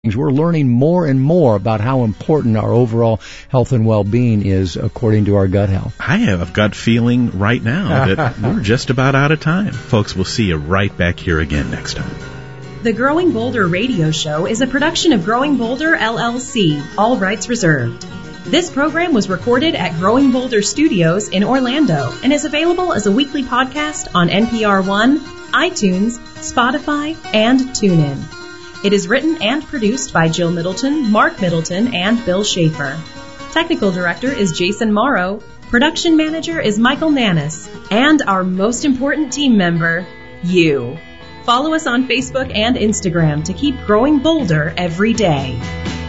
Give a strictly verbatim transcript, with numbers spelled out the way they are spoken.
We're learning more and more about how important our overall health and well-being is according to our gut health. I have a gut feeling right now that we're just about out of time. Folks, we'll see you right back here again next time. The Growing Bolder radio show is a production of Growing Bolder, L L C, all rights reserved. This program was recorded at Growing Bolder Studios in Orlando and is available as a weekly podcast on N P R One, iTunes, Spotify, and TuneIn. It is written and produced by Jill Middleton, Mark Middleton, and Bill Schaefer. Technical director is Jason Morrow. Production manager is Michael Nannis. And our most important team member, you. Follow us on Facebook and Instagram to keep growing bolder every day.